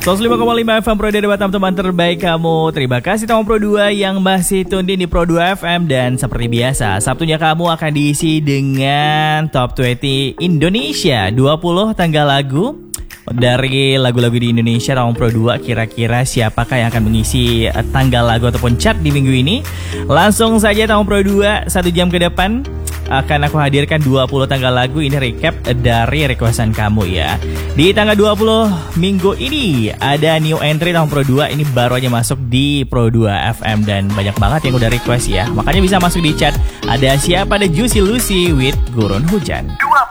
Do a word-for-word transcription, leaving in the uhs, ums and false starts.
seratus lima koma lima F M Pro dari teman-teman terbaik kamu. Terima kasih teman Pro dua yang masih tune in di Pro dua F M. Dan seperti biasa, Sabtunya kamu akan diisi dengan Top dua puluh Indonesia, dua puluh tanggal lagu dari lagu-lagu di Indonesia. Teman Pro dua, kira-kira siapakah yang akan mengisi tanggal lagu ataupun chart di minggu ini? Langsung saja teman Pro dua, satu jam ke depan akan aku hadirkan dua puluh tanggal lagu. Ini recap dari requestan kamu ya. Di tanggal dua puluh minggu ini ada new entry tahun Pro dua. Ini baru aja masuk di Pro dua F M dan banyak banget yang udah request ya. Makanya bisa masuk di chat. Ada siapa? Ada Juicy Lucy with Gurun Hujan.